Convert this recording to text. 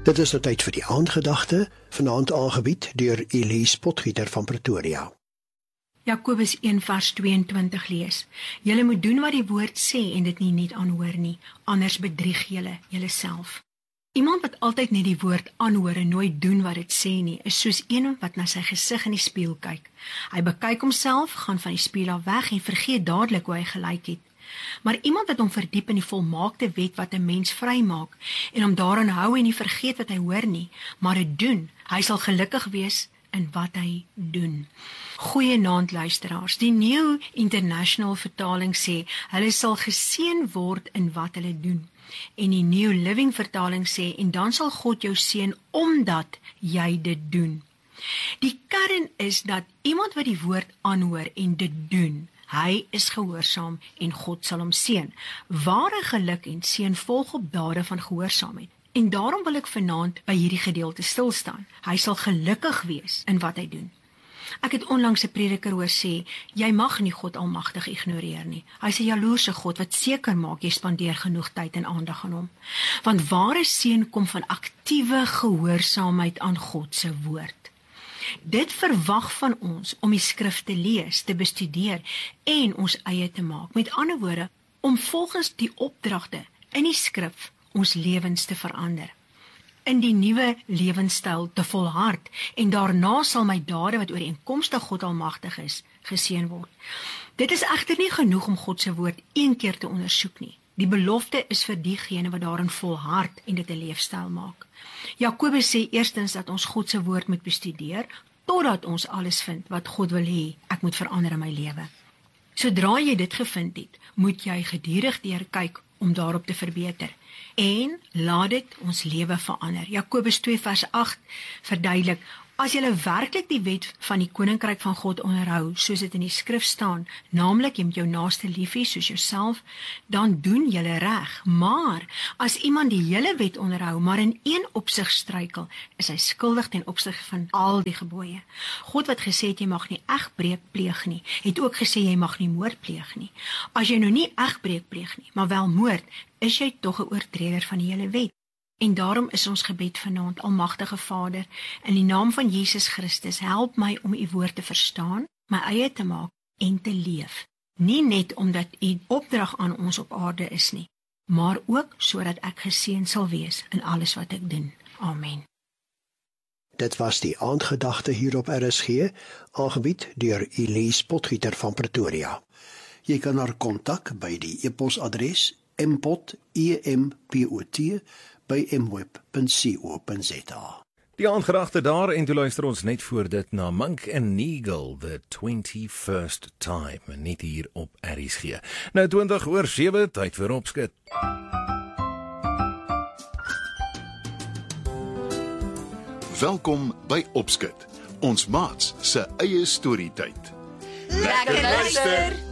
Dit is nou tyd vir die aandgedagte, vanaand aangebied deur Elise Potgieter van Pretoria. Jakobus 1 vers 22 lees: Julle moet doen wat die woord sê en dit nie net aanhoor nie, anders bedrieg julle julleself. Iemand wat altyd net die woord aanhoor en nooit doen wat dit sê nie, is soos een wat na sy gesig in die spieël kyk. Hy bekyk homself, gaan van die spieël af weg en vergeet dadelik hoe hy gelyk het. Maar iemand wat hom verdiep in die volmaakte wet wat 'n mens vrymaak en hom daaraan hou en nie vergeet wat hy hoor nie, maar dit doen, hy sal gelukkig wees in wat hy doen. Goeienaand luisteraars, die New International vertaling sê, hulle sal geseën word in wat hulle doen. En die New Living vertaling sê, en dan sal God jou seën omdat jy dit doen. Die kern is dat iemand wat die woord aanhoor en dit doen, hy is gehoorsaam en God sal hom seën. Ware geluk en seën volg op dade van gehoorsaamheid. En daarom wil ek vanaand by hierdie gedeelte stil staan. Hy sal gelukkig wees in wat hy doen. Ek het onlangs 'n prediker hoor sê, jy mag nie God almagtig ignoreer nie. Hy's 'n jaloerse God wat seker maak jy spandeer genoeg tyd en aandag aan hom. Want ware seën kom van aktiewe gehoorsaamheid aan God se woord. Dit verwag van ons om die skrif te lees, te bestudeer en ons eie te maak. Met ander woorde, om volgens die opdragte in die skrif ons lewens te verander, in die nuwe lewenstyl te volhard, en daarna sal my dade wat ooreenkomstig God almagtig is, geseën word. Dit is egter nie genoeg om God se woord een keer te ondersoek nie. Die belofte is vir diegene wat daarin volhard en dit 'n leefstyl maak. Jakobus sê eerstens dat ons God se woord moet bestudeer, totdat ons alles vind wat God wil hê ek moet verander in my lewe. Sodra jy dit gevind het, moet jy gedurig deurkyk om daarop te verbeter. En laat dit ons lewe verander. Jakobus 2 vers 8 verduidelik, as julle werklik die wet van die koninkryk van God onderhou, soos dit in die skrif staan, naamlik jy moet jou naaste lief hê soos jouself, dan doen julle reg. Maar as iemand die hele wet onderhou, maar in een opsig struikel, is hy skuldig ten opsigte van al die gebooie. God wat gesê het jy mag nie egbreek pleeg nie, het ook gesê jy mag nie moord pleeg nie. As jy nou nie egbreek pleeg nie, maar wel moord, is jy tog 'n oortreder van die hele wet. En daarom is ons gebed vanaand, Almagtige Vader, in die naam van Jesus Christus, help my om u woord te verstaan, my eie te maak en te leef. Nie net omdat u opdrag aan ons op aarde is nie, maar ook sodat ek geseën sal wees in alles wat ek doen. Amen. Dit was die aandgedagte hier op RSG, aangebied deur Elise Potgieter van Pretoria. Jy kan haar kontak by die e-posadres mpot@mweb.co.za. Die aandgedagte daar, en toe luister ons net voor dit na Monk and Neagle, The 21st Time, net hier op RSG. Nou 20:07, tyd vir opskud. Welkom by Opskud, ons maats se eie storietyd. Lekker luister!